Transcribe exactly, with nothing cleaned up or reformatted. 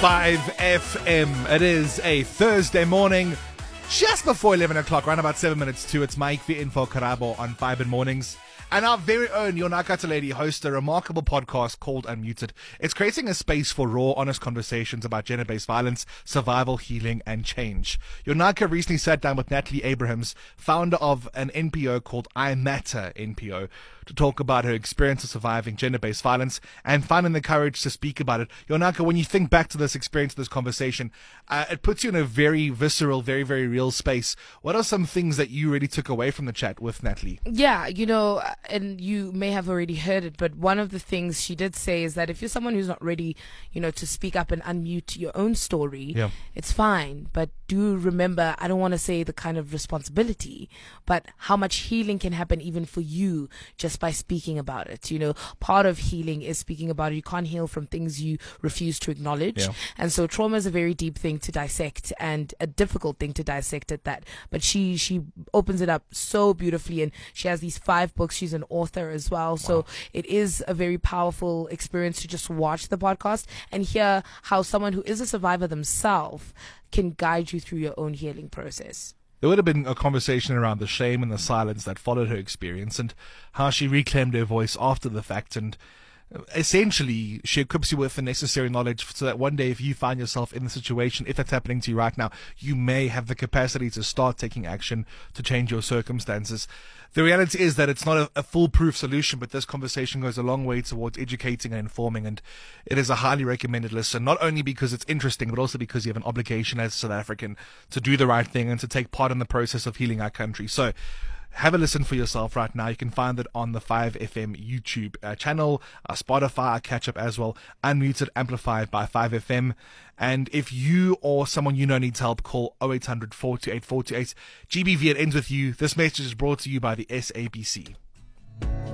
five F M. It is a Thursday morning, just before eleven o'clock, around about seven minutes to. It's Mike the Info Karabo on Five in Mornings. And our very own Yonaka Lady hosts a remarkable podcast called Unmuted. It's creating a space for raw, honest conversations about gender-based violence, survival, healing, and change. Yonaka recently sat down with Natalie Abrahams, founder of an N P O called I Matter N P O, to talk about her experience of surviving gender-based violence and finding the courage to speak about it. Yonaka, when you think back to this experience, this conversation, uh, it puts you in a very visceral, very, very real space. What are some things that you really took away from the chat with Natalie? Yeah, you know, and you may have already heard it, but one of the things she did say is that if you're someone who's not ready, you know, to speak up and unmute your own story, yeah. it's fine. But do remember, I don't want to say the kind of responsibility, but how much healing can happen even for you just by speaking about it. You know, part of healing is speaking about it. You can't heal from things you refuse to acknowledge. Yeah. And so trauma is a very deep thing to dissect and a difficult thing to dissect at that. But she, she opens it up so beautifully, and she has these five books. She's an author as well. So wow. It is a very powerful experience to just watch the podcast and hear how someone who is a survivor themselves can guide you through your own healing process. There would have been a conversation around the shame and the silence that followed her experience and how she reclaimed her voice after the fact. And essentially, she equips you with the necessary knowledge so that one day if you find yourself in the situation, if that's happening to you right now, you may have the capacity to start taking action to change your circumstances. The reality is that it's not a, a foolproof solution, but this conversation goes a long way towards educating and informing, and it is a highly recommended listen, not only because it's interesting, but also because you have an obligation as a South African to do the right thing and to take part in the process of healing our country. So have a listen for yourself right now. You can find it on the five F M YouTube uh, channel, uh, Spotify, uh, catch up as well, Unmuted, amplified by five F M. And if you or someone you know needs help, call oh eight hundred, four two eight, four two eight. G B V, it ends with you. This message is brought to you by the S A B C.